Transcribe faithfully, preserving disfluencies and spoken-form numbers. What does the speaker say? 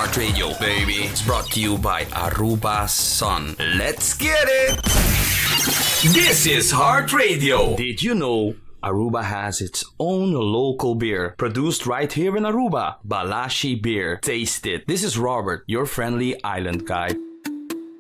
Heart Radio, baby. It's brought to you by Aruba Sun. Let's get it! This is Heart Radio. Did you know Aruba has its own local beer produced right here in Aruba? Balashi Beer. Taste it. This is Robert, your friendly island guide.